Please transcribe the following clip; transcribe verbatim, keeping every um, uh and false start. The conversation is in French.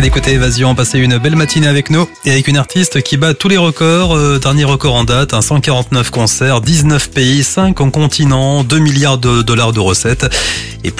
Merci d'écouter Évasion. Passez une belle matinée avec nous et avec une artiste qui bat tous les records. Euh, dernier record en date, hein, cent quarante-neuf concerts, dix-neuf pays, cinq continents, deux milliards de dollars de recettes. Et